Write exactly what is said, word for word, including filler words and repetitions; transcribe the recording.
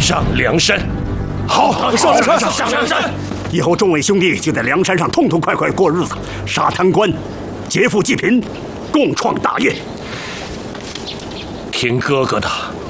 上梁山。 好，上梁山，上梁山。以后众位兄弟就在梁山上痛痛快快过日子，杀贪官，劫富济贫，共创大业。 听哥哥的，